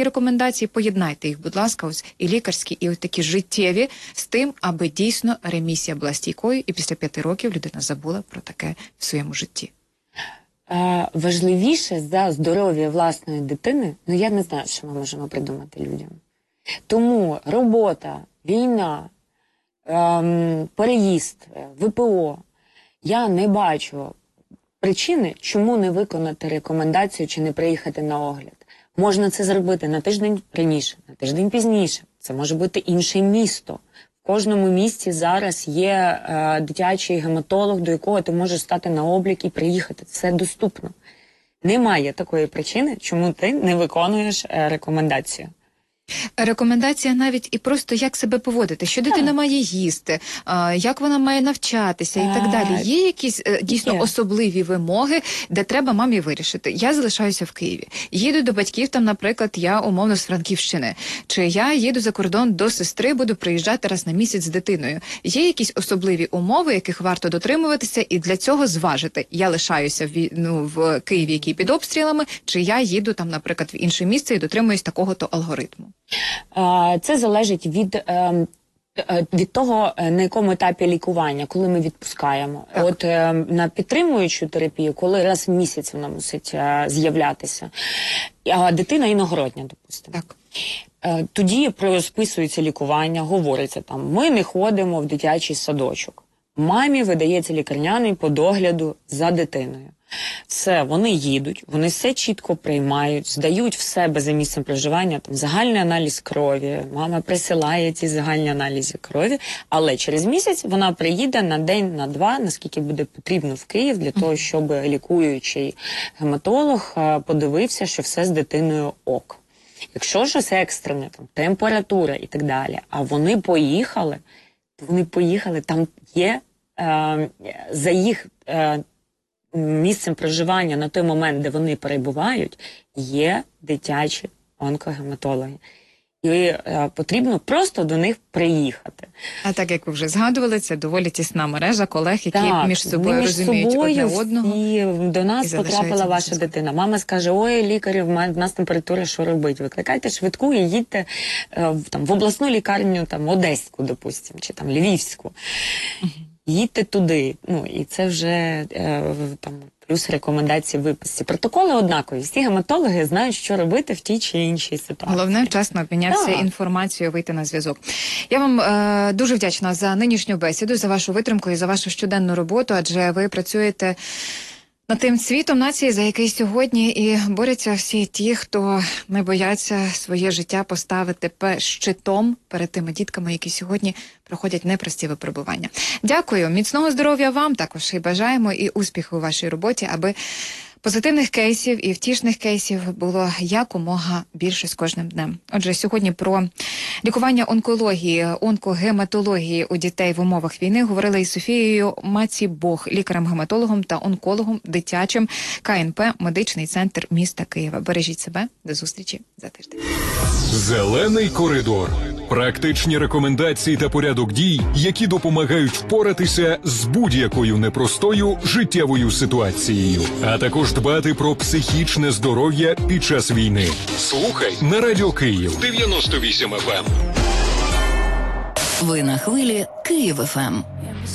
лікарські рекомендації, поєднайте їх, будь ласка, ось і лікарські, і ось такі життєві з тим, аби дійсно ремісія була стійкою і після 5 років людина забула про таке в своєму житті. Важливіше за здоров'я власної дитини, я не знаю, що ми можемо придумати людям. Тому робота, війна, переїзд, ВПО, я не бачу причини, чому не виконати рекомендацію чи не приїхати на огляд. Можна це зробити на тиждень раніше, на тиждень пізніше. Це може бути інше місто. В кожному місті зараз є дитячий гематолог, до якого ти можеш стати на облік і приїхати. Це доступно. Немає такої причини, чому ти не виконуєш рекомендацію. Рекомендація навіть і просто як себе поводити, що дитина має їсти, як вона має навчатися і так далі. Є якісь дійсно особливі вимоги, де треба мамі вирішити. Я залишаюся в Києві. Їду до батьків, там, наприклад, я умовно з Франківщини. Чи я їду за кордон до сестри, буду приїжджати раз на місяць з дитиною. Є якісь особливі умови, яких варто дотримуватися, і для цього зважити. Я лишаюся в Києві, який під обстрілами, чи я їду там, наприклад, в інше місце і дотримуюсь такого-то алгоритму. Це залежить від того, на якому етапі лікування, коли ми відпускаємо. Так. От на підтримуючу терапію, коли раз в місяць вона мусить з'являтися, а дитина іногородня, допустимо. Так. Тоді розписується лікування, говориться там, ми не ходимо в дитячий садочок. Мамі видається лікарняний по догляду за дитиною. Все, вони їдуть, вони все чітко приймають, здають в себе за місцем проживання там загальний аналіз крові, мама присилає ці загальні аналізи крові, але через місяць вона приїде на день, на два, наскільки буде потрібно в Київ, для того, щоб лікуючий гематолог подивився, що все з дитиною ок. Якщо щось екстрене, там, температура і так далі, а вони поїхали, там є за їх місцем проживання на той момент, де вони перебувають, є дитячі онкогематологи. І потрібно просто до них приїхати. А так, як ви вже згадували, це доволі тісна мережа колег, які між собою розуміють одне одного. І до нас потрапила ваша дитина. Мама скаже, ой, лікарю, в нас температура, що робити? Викликайте швидку і їдьте в обласну лікарню, Одеську, допустимо, чи Львівську. Їдьте туди. І це вже плюс рекомендації виписці. Протоколи однакові. Всі гематологи знають, що робити в тій чи іншій ситуації. Головне вчасно обмінятися інформацією, вийти на зв'язок. Я вам дуже вдячна за нинішню бесіду, за вашу витримку і за вашу щоденну роботу, адже ви працюєте над тим світом нації, за який сьогодні і борються всі ті, хто не бояться своє життя поставити щитом перед тими дітками, які сьогодні проходять непрості випробування. Дякую, міцного здоров'я вам також і бажаємо, і успіху у вашій роботі, аби позитивних кейсів і втішних кейсів було якомога більше з кожним днем. Отже, сьогодні про лікування онкології, онкогематології у дітей в умовах війни говорили із Софією Мацібог, лікарем-гематологом та онкологом дитячим КНП «Медичний центр міста Києва». Бережіть себе. До зустрічі за тиждень. Зелений коридор. Практичні рекомендації та порядок дій, які допомагають впоратися з будь-якою непростою життєвою ситуацією, а також дбати про психічне здоров'я під час війни. Слухай на Радіо Київ 98 FM. Ви на хвилі Київ ФМ.